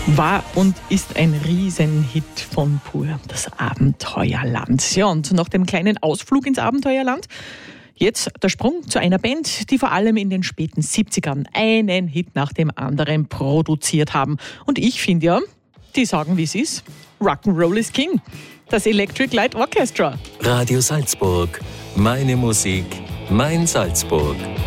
War und ist ein Riesenhit von Pur, das Abenteuerland. Ja, und nach dem kleinen Ausflug ins Abenteuerland jetzt der Sprung zu einer Band, die vor allem in den späten 70ern einen Hit nach dem anderen produziert haben. Und ich finde ja, die sagen, wie es ist, Rock'n'Roll is King. Das Electric Light Orchestra. Radio Salzburg. Meine Musik, mein Salzburg.